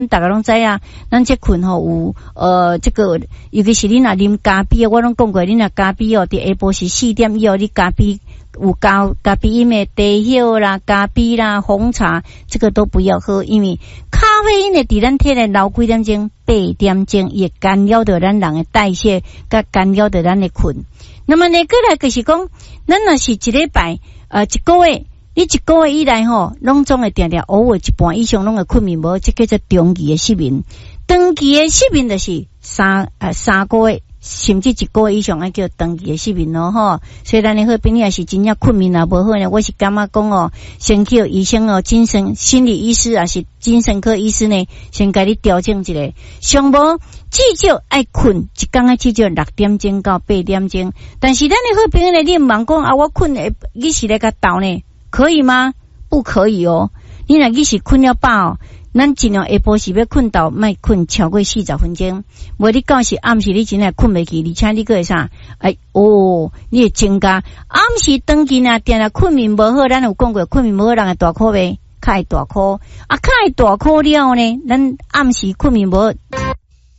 大家拢知啊，咱这困吼有这个，尤其是你若啉咖啡，我拢讲过，你若咖啡哦，伫下晡时4点以后，你咖啡有咖啡因的茶叶啦、咖啡啦、红茶，这个都不要喝，因为咖啡因的伫咱体内留几点钟，8点钟，也干扰到咱人的代谢，甲干扰到咱的困。那么呢，过来就是讲，咱若是一礼拜一个月。你一个月以来吼，拢总会定定偶尔一半以上拢会困眠无，这叫做长期的失眠。长期的失眠就是3个月，甚至1个月以上，还叫长期的失眠咯吼。所以咱的好朋友也是真正困眠也无好呢，我是感觉讲哦，先去医生哦，心理医师也是精神科医师呢，先给你调整一下。上无至少爱困，一天啊至少6点钟到8点钟。但是咱的好朋友呢，你唔茫讲啊，我困的你是来甲斗呢？可以吗？不可以哦。你若你是困了饱，咱尽量下晡时要困到，莫困超过40分钟。无你到时暗时你真系困袂去，而且你个会啥？你会增加暗时长期啊，定定困眠无好，咱有讲过，困眠无好人会大哭呗，较会大哭啊，较会大哭了呢，咱暗时困眠无好。